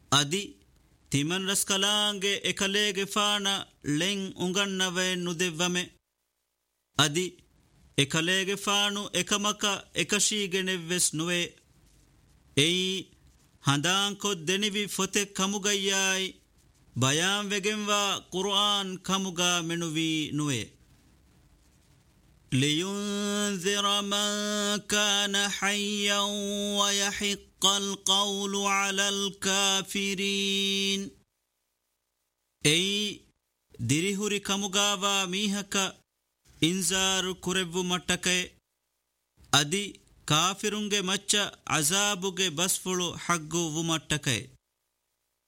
adi timan raskalange ekalege faana len ungannave nudevame adi ekalege faanu ekamaka ekashige nevves nuwe ei handanko denivi fote kamugayai bayan vegenwa Qur'an kamuga menuvi nuwe لينذر من كان حيا ويحق القول على الكافرين أي دريهوري كمغاوا ميهكا إنذار كربو متكي أدي كافرونغ مچا عذابوغ بسفلو حقو ومتكي